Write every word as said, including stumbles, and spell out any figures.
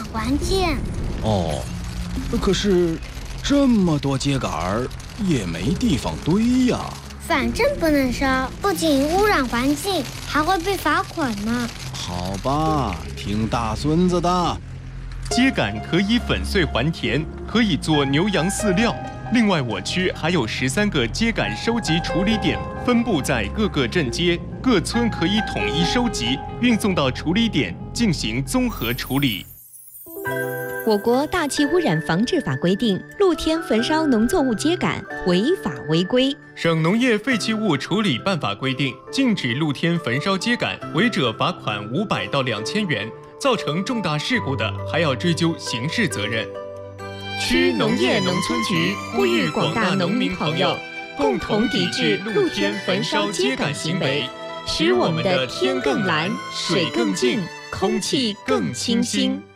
还钱。 哦，可是这么多秸秆也没地方堆呀。 反正不能烧，不仅污染环境，还会被罚款呢。 好吧，听大孙子的。 秸秆可以粉碎还田，可以做牛羊饲料。另外，我区还有十三个秸秆收集处理点，分布在各个镇街，各村可以统一收集，运送到处理点进行综合处理。 我国大气污染防治法规定，露天焚烧农作物秸秆违法违规。 省农业废弃物处理办法规定，禁止露天焚烧秸秆，违者罚款五百到两千元，造成重大事故的，还要追究刑事责任。 区农业农村局呼吁广大农民朋友，共同抵制露天焚烧秸秆行为，使我们的天更蓝，水更净，空气更清新。